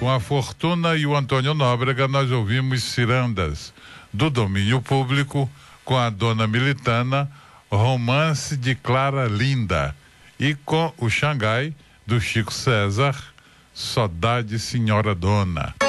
Com a Fortuna e o Antônio Nóbrega, nós ouvimos Cirandas, do domínio público, com a Dona Militana, Romance de Clara Linda, e com o Xangai, do Chico César, Saudade Senhora Dona.